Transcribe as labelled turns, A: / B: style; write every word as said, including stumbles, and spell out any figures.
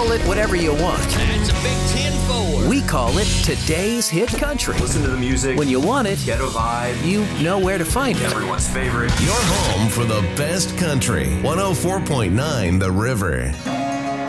A: Call it whatever you want.
B: That's a big ten four.
A: We call it Today's Hit Country.
C: Listen to the music.
A: When you want it,
C: Ghetto vibe.
A: you know where to find it.
C: Everyone's favorite.
D: Your home for the best country. one oh four point nine The River.